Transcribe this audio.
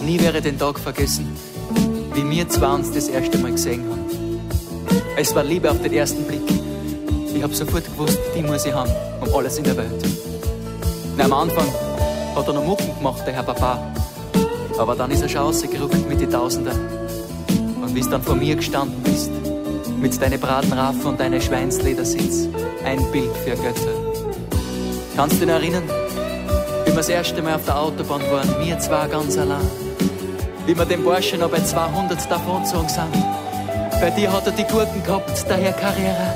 Nie werde ich den Tag vergessen, wie wir zwei uns das erste Mal gesehen haben. Es war Liebe auf den ersten Blick. Ich hab sofort gewusst, die muss ich haben, um alles in der Welt. Na, am Anfang hat er noch Mucken gemacht, der Herr Papa. Aber dann ist er schon rausgerückt mit den Tausender. Und wie du dann vor mir gestanden bist, mit deinen Bratenraffen und deinen Schweinsledersitz, ein Bild für Götter. Kannst du dich noch erinnern, wie wir das erste Mal auf der Autobahn waren, wir zwei ganz allein? Wie wir dem Burschen noch bei 200 davongezogen sind? Bei dir hat er die Gurken gehabt, der Herr Carrera.